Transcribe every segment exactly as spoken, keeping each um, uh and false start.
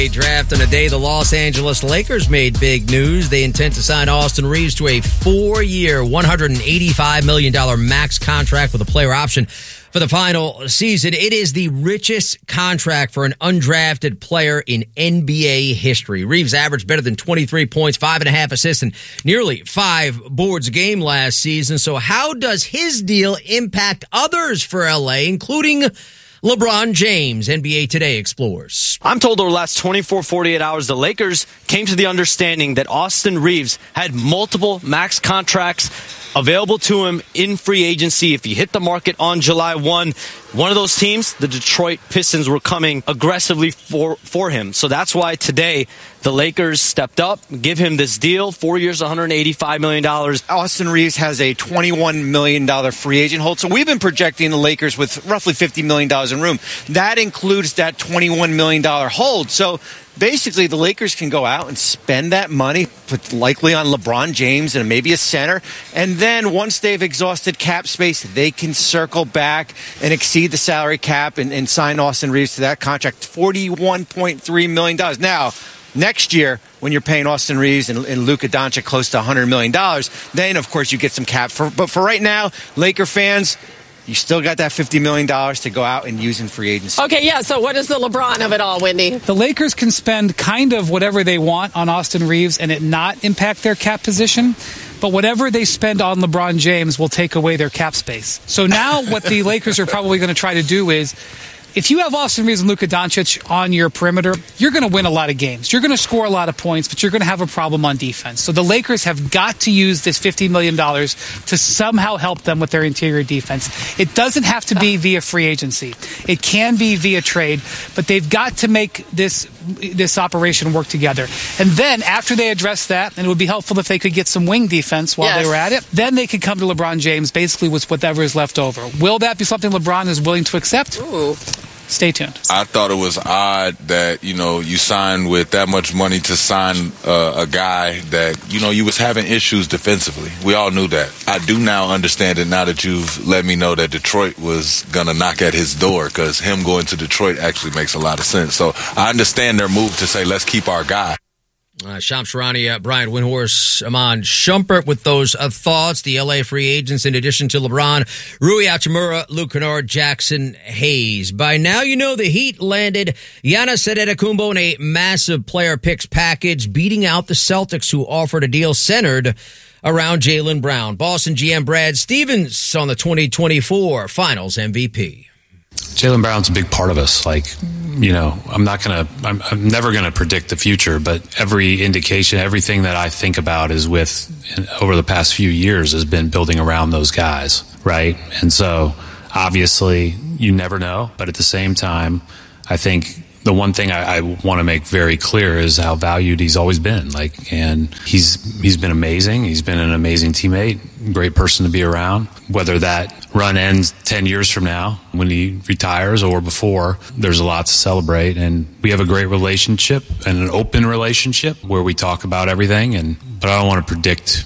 Draft on a day the Los Angeles Lakers made big news. They intend to sign Austin Reeves to a four-year, one hundred eighty-five million dollars max contract with a player option for the final season. It is the richest contract for an undrafted player in N B A history. Reeves averaged better than twenty-three points, five and a half assists, and nearly five boards a game last season. So how does his deal impact others for L A, including LeBron James? N B A Today explores. I'm told over the last twenty-four, forty-eight hours, the Lakers came to the understanding that Austin Reeves had multiple max contracts available to him in free agency if he hit the market on July first. One of those teams, the Detroit Pistons, were coming aggressively for, for him. So that's why today the Lakers stepped up, give him this deal, four years, one hundred eighty-five million dollars. Austin Reeves has a twenty-one million dollars free agent hold. So we've been projecting the Lakers with roughly fifty million dollars in room. That includes that twenty-one million dollars hold. So basically, the Lakers can go out and spend that money, put likely on LeBron James and maybe a center. And then once they've exhausted cap space, they can circle back and exceed the salary cap and, and sign Austin Reeves to that contract, forty-one point three million dollars. Now, next year, when you're paying Austin Reeves and, and Luka Doncic close to one hundred million dollars, then, of course, you get some cap. For, but for right now, Laker fans, you still got that fifty million dollars to go out and use in free agency. Okay, yeah, so what is the LeBron of it all, Wendy? The Lakers can spend kind of whatever they want on Austin Reeves and it not impact their cap position. But whatever they spend on LeBron James will take away their cap space. So now what the Lakers are probably going to try to do is, if you have Austin Reeves and Luka Doncic on your perimeter, you're going to win a lot of games. You're going to score a lot of points, but you're going to have a problem on defense. So the Lakers have got to use this fifty million dollars to somehow help them with their interior defense. It doesn't have to be via free agency. It can be via trade, but they've got to make this this operation work together. And then after they address that, and it would be helpful if they could get some wing defense while yes. they were at it, then they could come to LeBron James basically with whatever is left over. Will that be something LeBron is willing to accept? Ooh. Stay tuned. I thought it was odd that, you know, you signed with that much money to sign uh, a guy that, you know, you was having issues defensively. We all knew that. I do now understand it now that you've let me know that Detroit was going to knock at his door, because him going to Detroit actually makes a lot of sense. So I understand their move to say, let's keep our guy. Uh, Shams Charania, uh, Brian Windhorst, Iman Shumpert with those uh, thoughts. The L A free agents, in addition to LeBron, Rui Hachimura, Luke Kennard, Jackson Hayes. By now, you know the Heat landed Giannis Antetokounmpo in a massive player picks package, beating out the Celtics, who offered a deal centered around Jaylen Brown. Boston G M Brad Stevens on the twenty twenty-four Finals M V P. Jaylen Brown's a big part of us. Like, you know, I'm not going to, I'm, I'm never going to predict the future, but every indication, everything that I think about is with, over the past few years, has been building around those guys, right? And so, obviously, you never know, but at the same time, I think the one thing I, I want to make very clear is how valued he's always been. Like, and he's he's been amazing. He's been an amazing teammate, great person to be around. Whether that run ends ten years from now when he retires or before, there's a lot to celebrate. And we have a great relationship and an open relationship where we talk about everything. And but I don't want to predict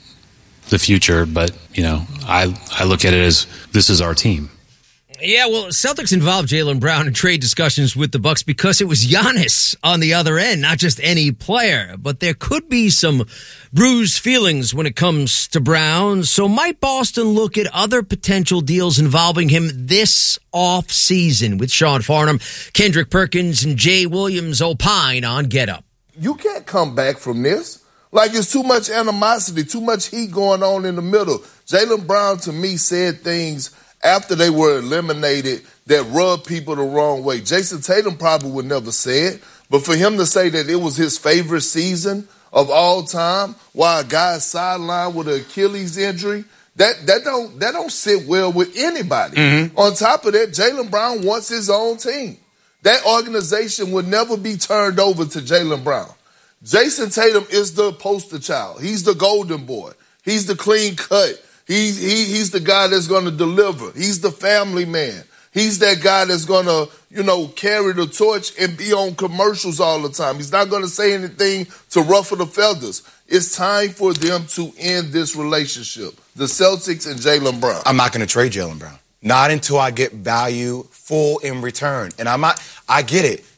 the future. But you know, I I look at it as this is our team. Yeah, well, Celtics involved Jaylen Brown in trade discussions with the Bucks because it was Giannis on the other end, not just any player. But there could be some bruised feelings when it comes to Brown. So might Boston look at other potential deals involving him this offseason? With Sean Farnham, Kendrick Perkins, and Jay Williams opine on Get Up. You can't come back from this. Like, it's too much animosity, too much heat going on in the middle. Jaylen Brown, to me, said things after they were eliminated that rubbed people the wrong way. Jason Tatum probably would never say it, but for him to say that it was his favorite season of all time while a guy's sidelined with an Achilles injury, that that don't that don't sit well with anybody. Mm-hmm. On top of that, Jaylen Brown wants his own team. That organization would never be turned over to Jaylen Brown. Jason Tatum is the poster child. He's the golden boy. He's the clean cut. He, he, he's the guy that's going to deliver. He's the family man. He's that guy that's going to, you know, carry the torch and be on commercials all the time. He's not going to say anything to ruffle the feathers. It's time for them to end this relationship, the Celtics and Jaylen Brown. I'm not going to trade Jaylen Brown. Not until I get value full in return. And I'm not, I get it.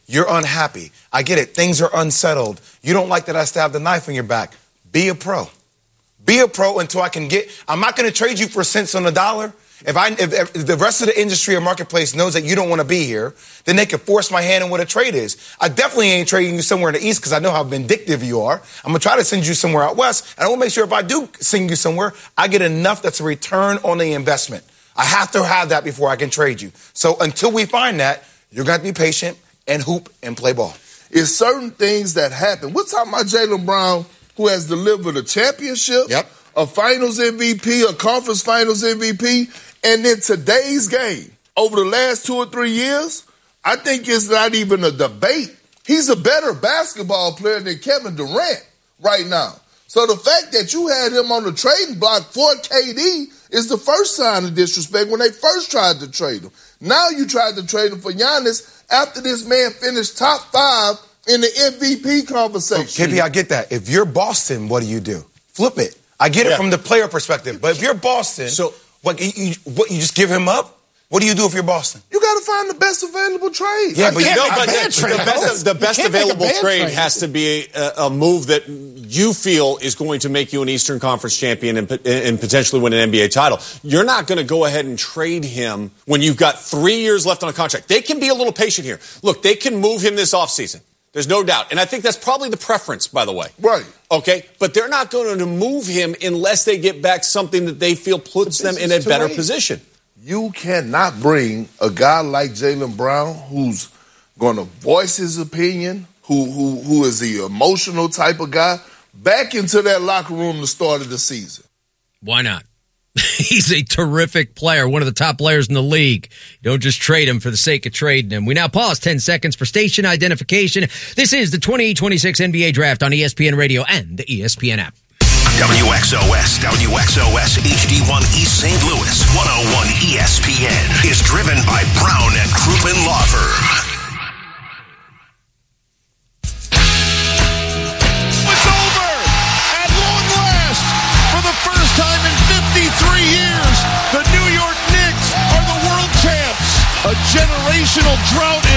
You're unhappy. I get it. Things are unsettled. You don't like that I stabbed the knife in your back. Be a pro. Be a pro until I can get. I'm not going to trade you for cents on the dollar. If I, if, if the rest of the industry or marketplace knows that you don't want to be here, then they can force my hand in what a trade is. I definitely ain't trading you somewhere in the East because I know how vindictive you are. I'm going to try to send you somewhere out West, and I want to make sure if I do send you somewhere, I get enough that's a return on the investment. I have to have that before I can trade you. So until we find that, you're going to have to be patient and hoop and play ball. It's certain things that happen. We're talking about Jaylen Brown, who has delivered a championship, yep. a finals M V P, a conference finals M V P, and in today's game, over the last two or three years, I think it's not even a debate. He's a better basketball player than Kevin Durant right now. So the fact that you had him on the trading block for K D is the first sign of disrespect when they first tried to trade him. Now you tried to trade him for Giannis after this man finished top five in the M V P conversation. K P, I get that. If you're Boston, what do you do? Flip it. I get it yeah. from the player perspective. But if you're Boston, so what you, what, you just give him up? What do you do if you're Boston? You got to find the best available trade. Yeah, but, no, but the, the best, the best available trade, trade has to be a, a move that you feel is going to make you an Eastern Conference champion and, and potentially win an N B A title. You're not going to go ahead and trade him when you've got three years left on a contract. They can be a little patient here. Look, they can move him this offseason. There's no doubt. And I think that's probably the preference, by the way. Right. Okay? But they're not going to move him unless they get back something that they feel puts them in a better late. position. You cannot bring a guy like Jaylen Brown, who's going to voice his opinion, who, who who is the emotional type of guy, back into that locker room the start of the season. Why not? He's a terrific player, one of the top players in the league. You don't just trade him for the sake of trading him. We now pause ten seconds for station identification. This is the twenty twenty-six N B A Draft on E S P N Radio and the E S P N app. W X O S, W X O S H D one East Saint Louis, one oh one E S P N is driven by Brown and Crouppen Law Firm.